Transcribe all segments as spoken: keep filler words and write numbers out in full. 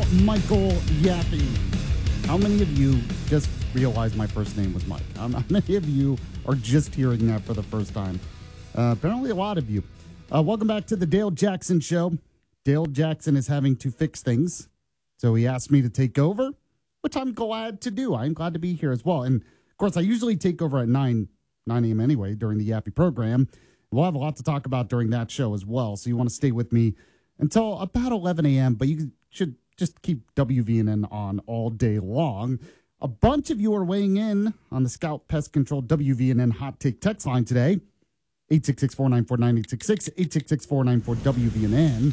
Michael Yappy. How many of you just realized my first name was Mike? How many of you are just hearing that for the first time? Uh, apparently a lot of you. Uh, welcome back to the Dale Jackson Show. Dale Jackson is having to fix things, so he asked me to take over, which I'm glad to do. I'm glad to be here as well. And, of course, I usually take over at nine a.m. anyway during the Yappy program. We'll have a lot to talk about during that show as well, so you want to stay with me until about eleven a.m., but you should just keep W V N N on all day long. A bunch of you are weighing in on the Scout Pest Control W V N N Hot Take text line today. eight six six, four nine four, nine eight six six, eight six six, four nine four, W V N N.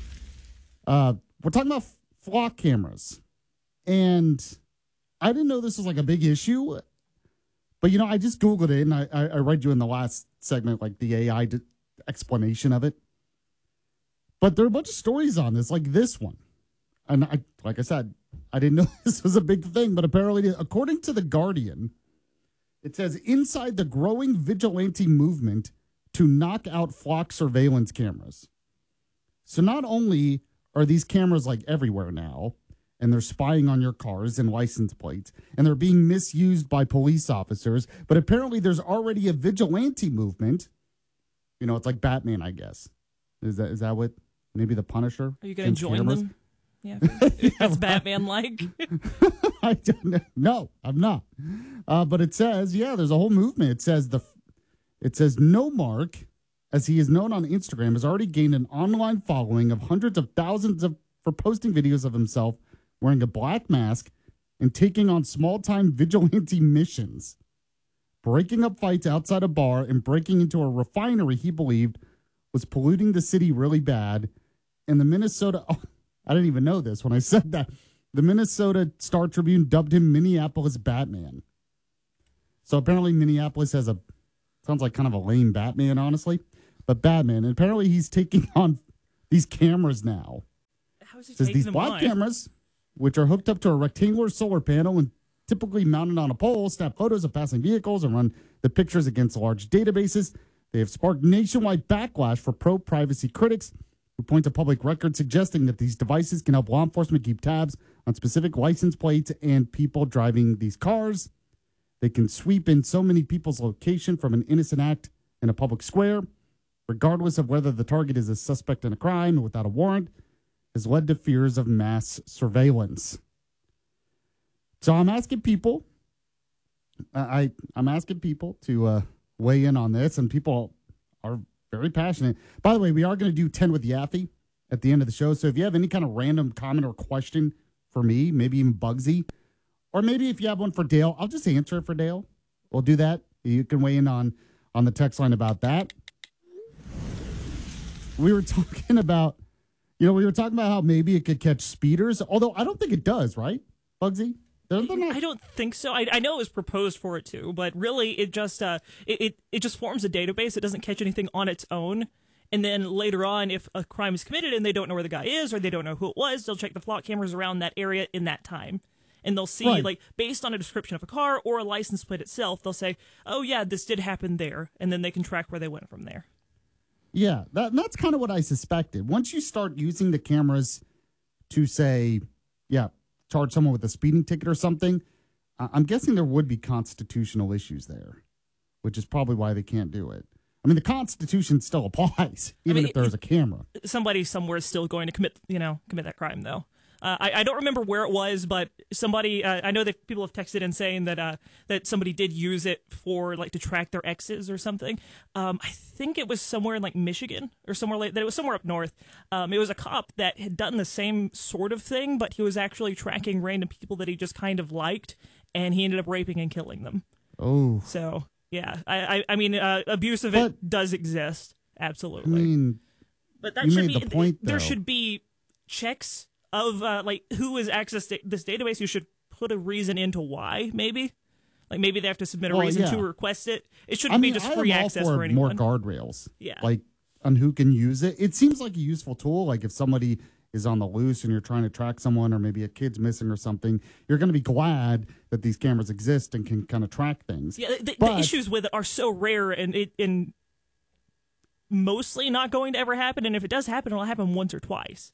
Uh, we're talking about flock cameras. And I didn't know this was like a big issue. But, you know, I just Googled it, and I, I, I read you in the last segment, like the A I d- explanation of it. But there are a bunch of stories on this, like this one. And I, like I said, I didn't know this was a big thing, but apparently, according to The Guardian, it says inside the growing vigilante movement to knock out flock surveillance cameras. So not only are these cameras like everywhere now, and they're spying on your cars and license plates, and they're being misused by police officers, but apparently there's already a vigilante movement. You know, it's like Batman, I guess. Is that is that what, maybe the Punisher? Are you going to join cameras? them? Yeah, it's Batman-like. I don't know. No, I'm not. Uh, but it says, yeah, there's a whole movement. It says the, it says No Mark, as he is known on Instagram, has already gained an online following of hundreds of thousands of for posting videos of himself wearing a black mask and taking on small-time vigilante missions, breaking up fights outside a bar and breaking into a refinery he believed was polluting the city really bad. And the Minnesota... Oh, I didn't even know this when I said that. The Minnesota Star Tribune dubbed him Minneapolis Batman. So apparently Minneapolis has a, sounds like kind of a lame Batman, honestly, but Batman. And apparently he's taking on these cameras now. How is he Says taking these them black on? cameras, which are hooked up to a rectangular solar panel and typically mounted on a pole, snap photos of passing vehicles and run the pictures against large databases. They have sparked nationwide backlash for pro-privacy critics who point to public records suggesting that these devices can help law enforcement keep tabs on specific license plates and people driving these cars. They can sweep in so many people's location from an innocent act in a public square, regardless of whether the target is a suspect in a crime or without a warrant, has led to fears of mass surveillance. So I'm asking people, I, I'm asking people to uh, weigh in on this, and people are very passionate. By the way, we are going to do ten with Yaffy at the end of the show. So if you have any kind of random comment or question for me, maybe even Bugsy, or maybe if you have one for Dale, I'll just answer it for Dale. We'll do that. You can weigh in on, on the text line about that. We were talking about, you know, we were talking about how maybe it could catch speeders, although I don't think it does, right, Bugsy? They're, they're not... I don't think so. I, I know it was proposed for it to, but really it just uh it, it, it just forms a database. It doesn't catch anything on its own. And then later on, if a crime is committed and they don't know where the guy is or they don't know who it was, they'll check the flock cameras around that area in that time. And they'll see, right. like, based on a description of a car or a license plate itself, they'll say, oh, yeah, this did happen there. And then they can track where they went from there. Yeah, that, that's kind of what I suspected. Once you start using the cameras to say, yeah, charge someone with a speeding ticket or something, I'm guessing there would be constitutional issues there, which is probably why they can't do it. I mean, the Constitution still applies, even I mean, if there's a camera. Somebody somewhere is still going to commit, you know, commit that crime, though. Uh, I, I don't remember where it was, but somebody, uh, I know that people have texted in saying that uh, that somebody did use it for, like, to track their exes or something. Um, I think it was somewhere in, like, Michigan or somewhere like that. It was somewhere up north. Um, it was a cop that had done the same sort of thing, but he was actually tracking random people that he just kind of liked, and he ended up raping and killing them. Oh. So, yeah. I, I, I mean, uh, abuse of but, it does exist. Absolutely. I mean, but that you should made be, the point, there though. should be checks of uh, like who has access to this database. You should put a reason into why, maybe. Like maybe they have to submit a well, reason yeah. to request it. It shouldn't I mean, be just I free am all access for, for anyone. more guardrails. Yeah. Like on who can use it. It seems like a useful tool. Like if somebody is on the loose and you're trying to track someone, or maybe a kid's missing or something, you're going to be glad that these cameras exist and can kind of track things. Yeah, the, but, the issues with it are so rare and it and mostly not going to ever happen. And if it does happen, it'll happen once or twice.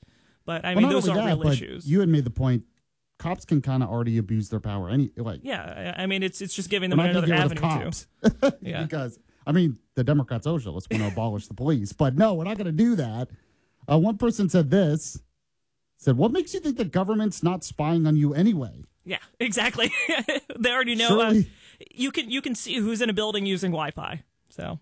But I Well, mean, not those only are that, real but issues. you had made the point. Cops can kind of already abuse their power. Any like, Yeah, I I mean, it's it's just giving we're them not another gonna get rid avenue of to. cops. Yeah. Because I mean, the Democrat socialists want to abolish the police, but no, we're not going to do that. Uh, one person said this. Said, "What makes you think the government's not spying on you anyway?" Yeah, exactly. They already know. Uh, Surely- you can you can see who's in a building using Wi-Fi. So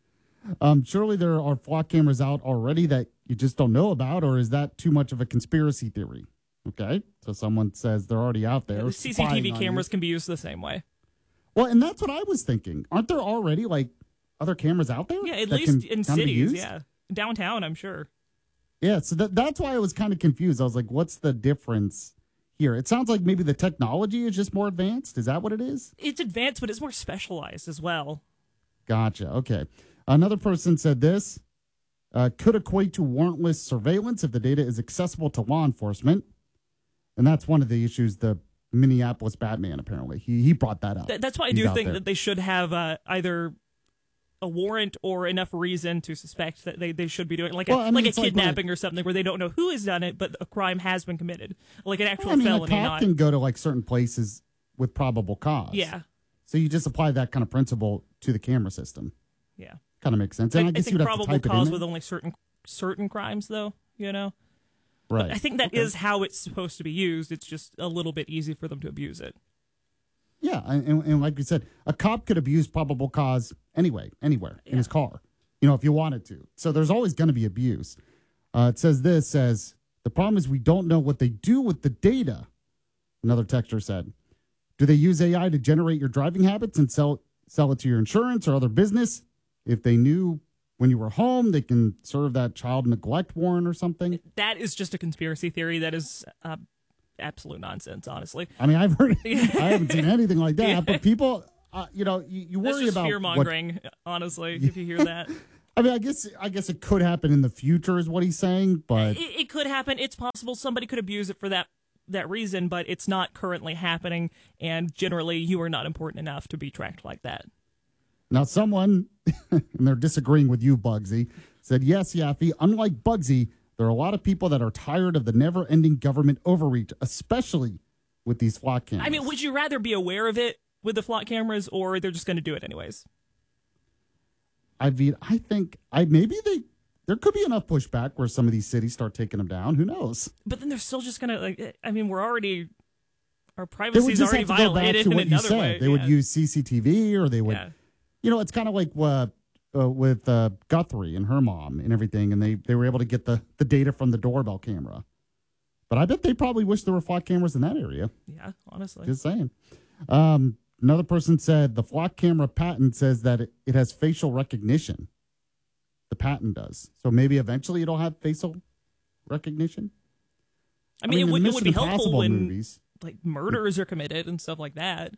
Um, surely there are flock cameras out already that you just don't know about, or is that too much of a conspiracy theory? Okay, so someone says they're already out there. C C T V spying on cameras you. can be used the same way. Well, and that's what I was thinking. Aren't there already like other cameras out there? Yeah, at that least can in kinda be cities. used? Yeah, downtown, I'm sure. Yeah, so that, that's why I was kind of confused. I was like, what's the difference here? It sounds like maybe the technology is just more advanced. Is that what it is? It's advanced, but it's more specialized as well. Gotcha. Okay. Another person said this uh, could equate to warrantless surveillance if the data is accessible to law enforcement. And that's one of the issues the Minneapolis Batman, apparently. He he brought that up. Th- that's why I He's do out think there. that they should have uh, either a warrant or enough reason to suspect that they, they should be doing like a, Well, I mean, like a it's like when kidnapping or something where they don't know who has done it, but a crime has been committed, like an actual Well, I mean, felony. a cop Not can go to like certain places with probable cause. yeah, So you just apply that kind of principle to the camera system. yeah. Kind of makes sense. I, And I, I guess think you'd have to probable type it cause in with there. only certain certain crimes, though. You know, Right. I think that is Okay. how it's supposed to be used. It's just a little bit easy for them to abuse it. Yeah, and, and and like you said, a cop could abuse probable cause anyway, anywhere in his car, you know, if you wanted to. So there's always going to be abuse. Uh, it says this says the problem is we don't know what they do with the data. Another texter said, "Do they use A I to generate your driving habits and sell sell it to your insurance or other business? If they knew when you were home, they can serve that child neglect warrant or something." That is just a conspiracy theory. That is uh, absolute nonsense, honestly. I mean, I've heard, I haven't seen anything like that, Yeah. but people, uh, you know, you, you That's worry just about fear what mongering, honestly. If you hear that, I mean, I guess I guess it could happen in the future, is what he's saying. But it, it could happen. It's possible somebody could abuse it for that that reason, but it's not currently happening. And generally, you are not important enough to be tracked like that. now someone, and they're disagreeing with you, Bugsy, said, "Yes, Yaffe. Unlike Bugsy, there are a lot of people that are tired of the never-ending government overreach, especially with these flock cameras." I mean, would you rather be aware of it with the flock cameras, or they're just going to do it anyways? I mean, I think I maybe they there could be enough pushback where some of these cities start taking them down. Who knows? But then they're still just going to like. I mean, we're already our They privacy would is just already have to go back violated to in what you another said. way. They would Yeah. use C C T V, or they would. Yeah. You know, it's kind of like uh, uh, with uh, Guthrie and her mom and everything, and they, they were able to get the, the data from the doorbell camera. But I bet they probably wish there were flock cameras in that area. Yeah, honestly. Just saying. Um, another person said the flock camera patent says that it, it has facial recognition. The patent does. So maybe eventually it'll have facial recognition. I mean, in it, would, the it would be Mission helpful Impossible when movies. like murders are committed and stuff like that.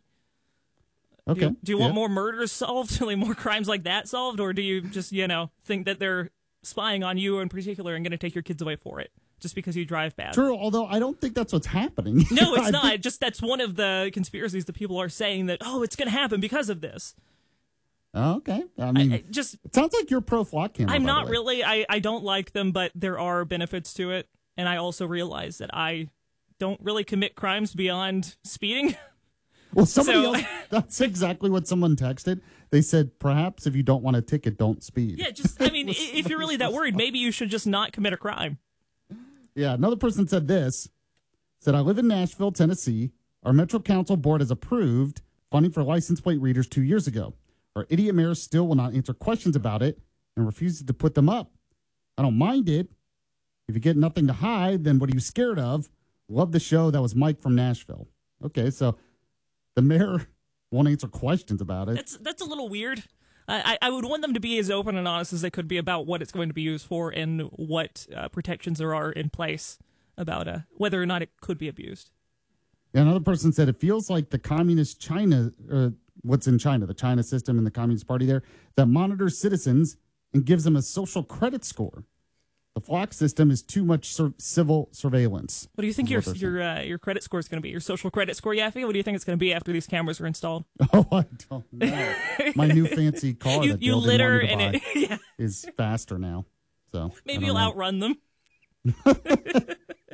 Okay. Do you, do you want yeah. more murders solved, like more crimes like that solved, or do you just you know think that they're spying on you in particular and going to take your kids away for it just because you drive bad? True, although I don't think that's what's happening. No, it's I not. think- Just that's one of the conspiracies that people are saying that oh, it's going to happen because of this. Oh, okay. I mean, I, I just it sounds like you're pro flock camera. I'm by the not way. really. I I don't like them, but there are benefits to it, and I also realize that I don't really commit crimes beyond speeding. Well, somebody So- else, that's exactly what someone texted. They said, perhaps if you don't want a ticket, don't speed. Yeah, just I mean, i- if you're really that worried, maybe you should just not commit a crime. Yeah, another person said this, said, I live in Nashville, Tennessee. Our Metro Council board has approved funding for license plate readers two years ago. Our idiot mayor still will not answer questions about it and refuses to put them up. I don't mind it. If you get nothing to hide, then what are you scared of? Love the show. That was Mike from Nashville. Okay, so the mayor won't answer questions about it. That's that's a little weird. I, I would want them to be as open and honest as they could be about what it's going to be used for and what uh, protections there are in place about uh, whether or not it could be abused. Yeah, another person said it feels like the communist China, uh, what's in China, the China system and the Communist Party there, that monitors citizens and gives them a social credit score. The flock system is too much sur- civil surveillance. What do you think is your what they're saying. your uh, your credit score is going to be? Your social credit score, Yaffe? What do you think it's going to be after these cameras are installed? Oh, I don't know. My new fancy car you that you Dale didn't litter want me to and buy it, yeah, is faster now. So I maybe don't you'll know. outrun them.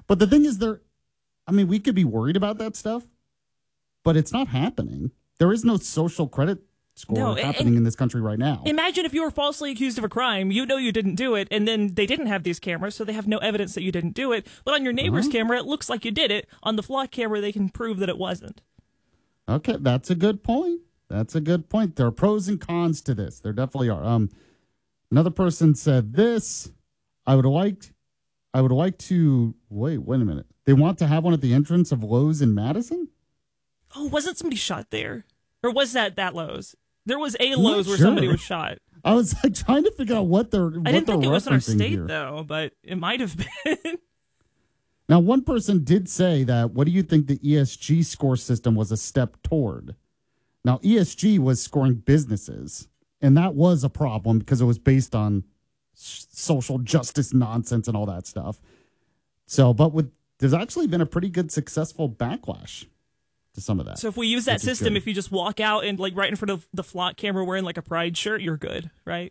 But the thing is, there, I mean, we could be worried about that stuff, but it's not happening. There is no social credit score No, happening and- in this country right now. Imagine if you were falsely accused of a crime, you know you didn't do it, and then they didn't have these cameras, so they have no evidence that you didn't do it. But on your neighbor's Uh-huh. camera, it looks like you did it. On the flock camera, they can prove that it wasn't. Okay, that's a good point. That's a good point. There are pros and cons to this. There definitely are. Um, another person said this. I would like, I would like to wait. Wait a minute. They want to have one at the entrance of Lowe's in Madison. Oh, wasn't somebody shot there? Or was that that Lowe's? There was a not Lowe's where sure. somebody was shot. I was like trying to figure out what they're. I what didn't they're think it was in our referencing state, here. though, but it might have been. Now, one person did say that. What do you think the E S G score system was a step toward? Now, E S G was scoring businesses, and that was a problem because it was based on s- social justice nonsense and all that stuff. So, but with there's actually been a pretty good successful backlash to some of that. So if we use that which is system, good. if you just walk out and like right in front of the flock camera wearing like a pride shirt, you're good, right?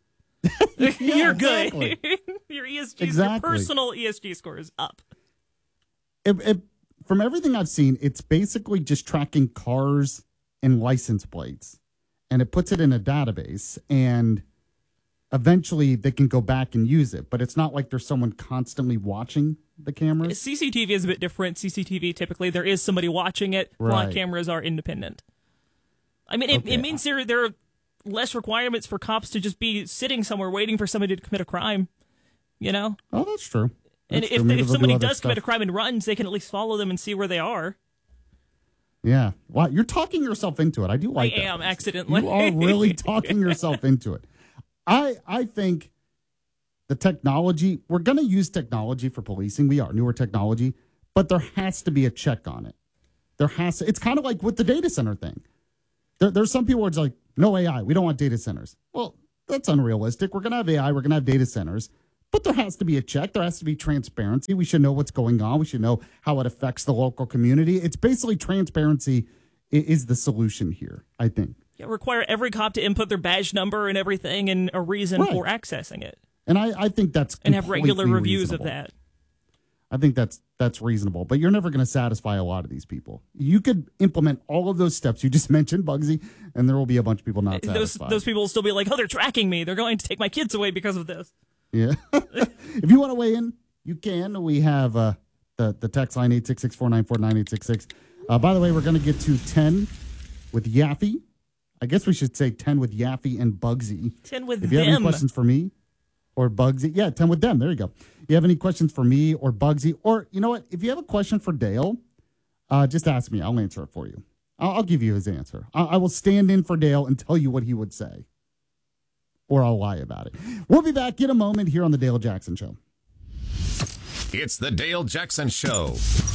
You're good. exactly. your E S G, Exactly. your personal E S G score is up. It, it, from everything I've seen, it's basically just tracking cars and license plates, and it puts it in a database, and eventually they can go back and use it. But it's not like there's someone constantly watching the cameras. C C T V is a bit different. C C T V, typically, there is somebody watching it. Flock Right. cameras are independent. I mean, it, Okay. it means there, there are less requirements for cops to just be sitting somewhere waiting for somebody to commit a crime, you know? Oh, that's true. And That's if, true. Maybe if they'll do somebody other does commit a stuff. crime and runs, they can at least follow them and see where they are. Yeah. Wow, you're talking yourself into it. I do like I that. am, accidentally. You are really talking yourself into it. I I think the technology, we're going to use technology for policing. We are, newer technology, but there has to be a check on it. There has to, it's kind of like with the data center thing. There, there's some people where it's like, no A I, we don't want data centers. Well, that's unrealistic. We're going to have A I, we're going to have data centers, but there has to be a check. There has to be transparency. We should know what's going on. We should know how it affects the local community. It's basically transparency i- is the solution here, I think. Yeah, require every cop to input their badge number and everything and a reason Right. for accessing it. And I, I think that's And have regular completely reviews reasonable. of that. I think that's that's reasonable, but you're never going to satisfy a lot of these people. You could implement all of those steps you just mentioned, Bugsy, and there will be a bunch of people not Those satisfied. those people will still be like, oh, they're tracking me. They're going to take my kids away because of this. Yeah. If you want to weigh in, you can. We have uh, the the text line eight six six, four nine four, nine eight six six. Uh, by the way, we're going to get to ten with Yaffe. I guess we should say ten with Yaffe and Bugsy. ten with If you have any them. questions for me or Bugsy, yeah, ten with them. There you go. You have any questions for me or Bugsy, or you know what? If you have a question for Dale, uh, just ask me. I'll answer it for you. I'll, I'll give you his answer. I, I will stand in for Dale and tell you what he would say, or I'll lie about it. We'll be back in a moment here on the Dale Jackson Show. It's the Dale Jackson Show.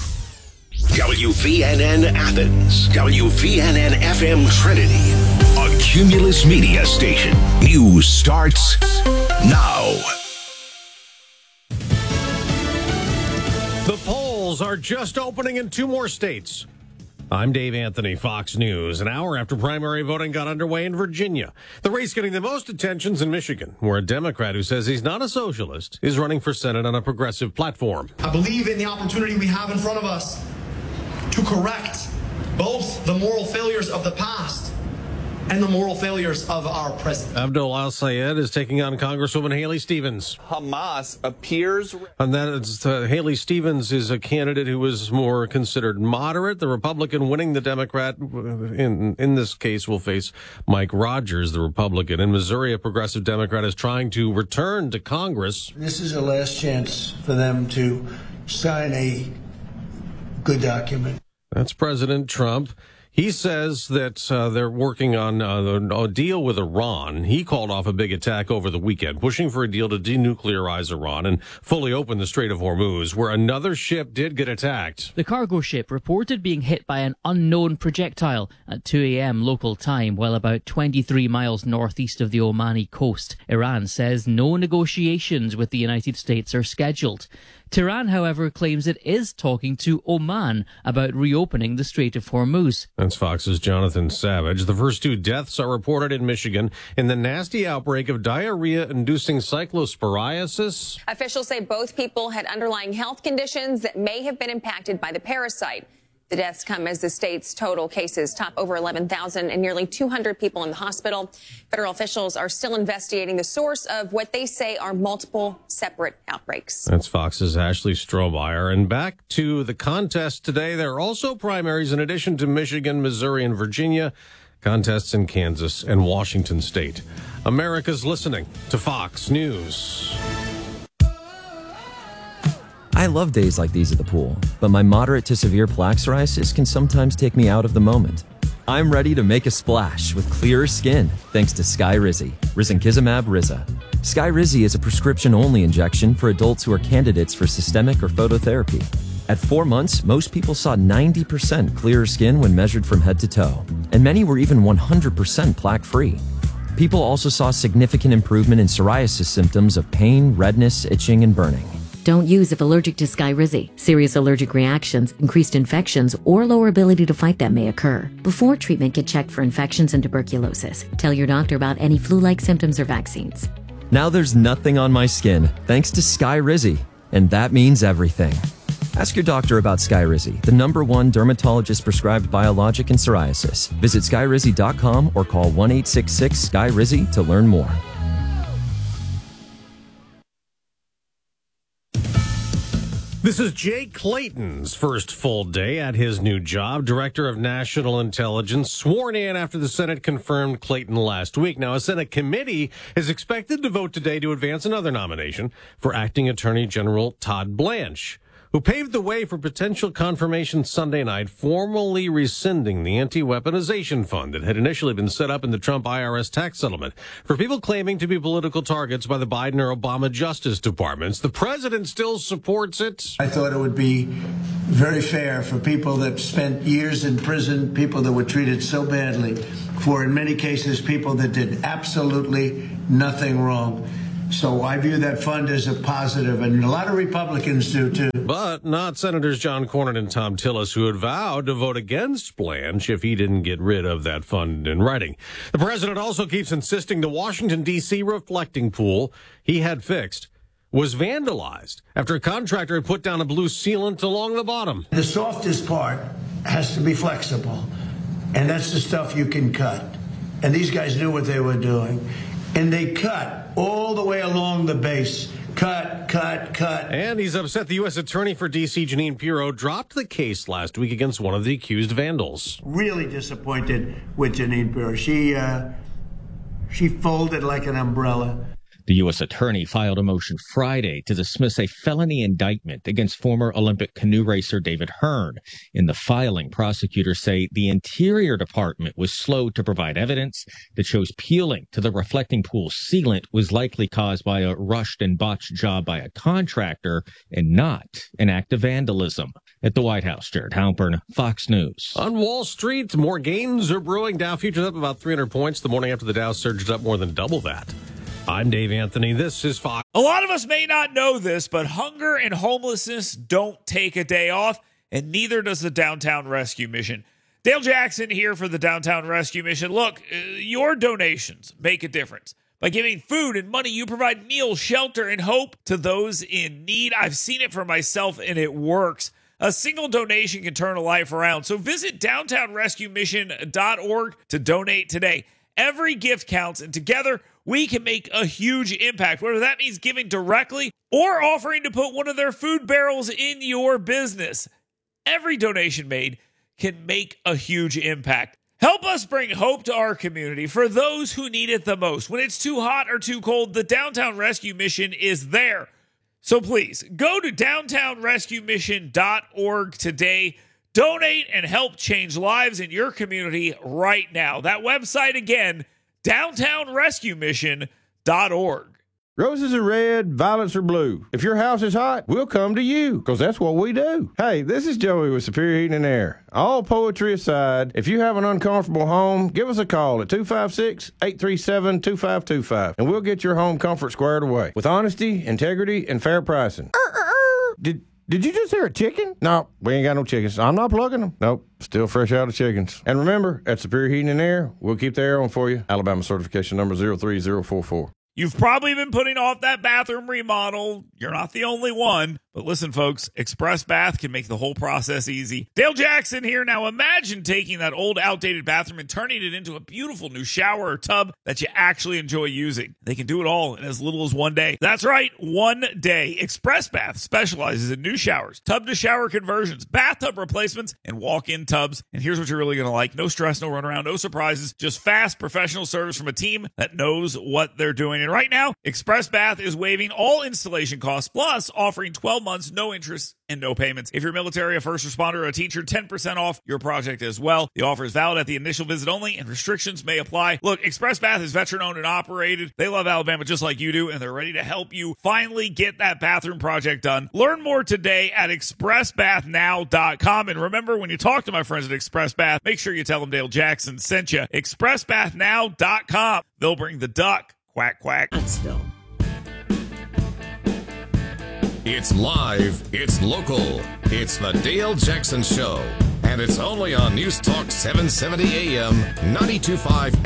W V N N Athens, W V N N F M Trinity, a Cumulus Media station. News starts now. The polls are just opening in two more states. I'm Dave Anthony, Fox News. An hour after primary voting got underway in Virginia. The race getting the most attention's in Michigan, where a Democrat who says he's not a socialist is running for Senate on a progressive platform. I believe in the opportunity we have in front of us to correct both the moral failures of the past and the moral failures of our present. Abdul Al-Sayed is taking on Congresswoman Haley Stevens. Hamas appears. And that is, uh, Haley Stevens is a candidate who is more considered moderate. The Republican winning the Democrat in in this case will face Mike Rogers, the Republican. In Missouri, a progressive Democrat is trying to return to Congress. This is a last chance for them to sign a good document. That's President Trump. He says that uh, they're working on uh, a deal with Iran. He called off a big attack over the weekend, pushing for a deal to denuclearize Iran and fully open the Strait of Hormuz, where another ship did get attacked. The cargo ship reported being hit by an unknown projectile at two a.m. local time, while about twenty-three miles northeast of the Omani coast. Iran says no negotiations with the United States are scheduled. Tehran, however, claims it is talking to Oman about reopening the Strait of Hormuz. That's Fox's Jonathan Savage. The first two deaths are reported in Michigan in the nasty outbreak of diarrhea-inducing cyclosporiasis. Officials say both people had underlying health conditions that may have been impacted by the parasite. The deaths come as the state's total cases top over eleven thousand and nearly two hundred people in the hospital. Federal officials are still investigating the source of what they say are multiple separate outbreaks. That's Fox's Ashley Strohmeyer. And back to the contest today. There are also primaries in addition to Michigan, Missouri, and Virginia. Contests in Kansas and Washington State. America's listening to Fox News. I love days like these at the pool, but my moderate to severe plaque psoriasis can sometimes take me out of the moment. I'm ready to make a splash with clearer skin thanks to Skyrizi, Risankizumab Riza. Skyrizi is a prescription-only injection for adults who are candidates for systemic or phototherapy. At four months, most people saw ninety percent clearer skin when measured from head to toe, and many were even one hundred percent plaque-free. People also saw significant improvement in psoriasis symptoms of pain, redness, itching, and burning. Don't use if allergic to Skyrizi. Serious allergic reactions, increased infections, or lower ability to fight them may occur. Before treatment, get checked for infections and tuberculosis. Tell your doctor about any flu-like symptoms or vaccines. Now there's nothing on my skin thanks to Skyrizi, and that means everything. Ask your doctor about Skyrizi, the number one dermatologist-prescribed biologic in psoriasis. Visit skyrizi dot com or call one eight six six Skyrizi to learn more. This is Jay Clayton's first full day at his new job, Director of National Intelligence, sworn in after the Senate confirmed Clayton last week. Now, a Senate committee is expected to vote today to advance another nomination for Acting Attorney General Todd Blanche, who paved the way for potential confirmation Sunday night, formally rescinding the anti-weaponization fund that had initially been set up in the Trump I R S tax settlement for people claiming to be political targets by the Biden or Obama Justice Departments. The president still supports it. I thought it would be very fair for people that spent years in prison, people that were treated so badly, for in many cases people that did absolutely nothing wrong. So I view that fund as a positive, and a lot of Republicans do, too. But not Senators John Cornyn and Tom Tillis, who had vowed to vote against Blanche if he didn't get rid of that fund in writing. The president also keeps insisting the Washington, D C reflecting pool he had fixed was vandalized after a contractor had put down a blue sealant along the bottom. The softest part has to be flexible, and that's the stuff you can cut. And these guys knew what they were doing. And they cut all the way along the base. Cut, cut, cut. And he's upset the U S Attorney for D C, Jeanine Pirro, dropped the case last week against one of the accused vandals. Really disappointed with Jeanine Pirro. She, uh, she folded like an umbrella. The U S Attorney filed a motion Friday to dismiss a felony indictment against former Olympic canoe racer David Hearn. In the filing, prosecutors say the Interior Department was slow to provide evidence that shows peeling to the reflecting pool sealant was likely caused by a rushed and botched job by a contractor and not an act of vandalism. At the White House, Jared Halpern, Fox News. On Wall Street, more gains are brewing. Dow futures up about three hundred points the morning after the Dow surged up more than double that. I'm Dave Anthony. This is Fox. A lot of us may not know this, but hunger and homelessness don't take a day off, and neither does the Downtown Rescue Mission. Dale Jackson here for the Downtown Rescue Mission. Look, uh, your donations make a difference. By giving food and money, you provide meals, shelter, and hope to those in need. I've seen it for myself, and it works. A single donation can turn a life around. So visit downtown rescue mission dot org to donate today. Every gift counts, and together we can make a huge impact, whether that means giving directly or offering to put one of their food barrels in your business. Every donation made can make a huge impact. Help us bring hope to our community for those who need it the most. When it's too hot or too cold, the Downtown Rescue Mission is there. So please, go to downtown rescue mission dot org today. Donate and help change lives in your community right now. That website again, downtown rescue mission dot org. Roses are red, violets are blue. If your house is hot, we'll come to you, because that's what we do. Hey, this is Joey with Superior Heating and Air. All poetry aside, if you have an uncomfortable home, give us a call at two five six, eight three seven, two five two five, and we'll get your home comfort squared away with honesty, integrity, and fair pricing. Did Did you just hear a chicken? No, we ain't got no chickens. I'm not plugging them. Nope, still fresh out of chickens. And remember, at Superior Heating and Air, we'll keep the air on for you. Alabama certification number zero three zero four four. You've probably been putting off that bathroom remodel. You're not the only one. But listen, folks, Express Bath can make the whole process easy. Dale Jackson here. Now imagine taking that old, outdated bathroom and turning it into a beautiful new shower or tub that you actually enjoy using. They can do it all in as little as one day. That's right, one day. Express Bath specializes in new showers, tub-to-shower conversions, bathtub replacements, and walk-in tubs. And here's what you're really going to like. No stress, no runaround, no surprises, just fast, professional service from a team that knows what they're doing. And right now, Express Bath is waiving all installation costs, plus offering twelve months, no interest, and no payments. If you're military, a first responder, or a teacher, ten percent off your project as well. The offer is valid at the initial visit only, and restrictions may apply. Look, Express Bath is veteran-owned and operated. They love Alabama just like you do, and they're ready to help you finally get that bathroom project done. Learn more today at express bath now dot com. And remember, when you talk to my friends at Express Bath, make sure you tell them Dale Jackson sent you. express bath now dot com. They'll bring the duck. Quack, quack. Still. It's live, it's local, it's the Dale Jackson Show, and it's only on News Talk seven seventy A M, ninety-two point five